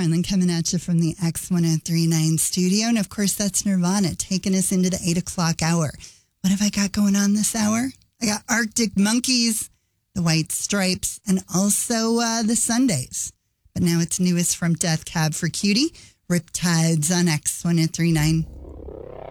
Carlin coming at you from the X1039 studio. And of course, that's Nirvana taking us into the 8 o'clock hour. What have I got going on this hour? I got Arctic Monkeys, the White Stripes, and also the Sundays. But now it's newest from Death Cab for Cutie, Riptides on X1039.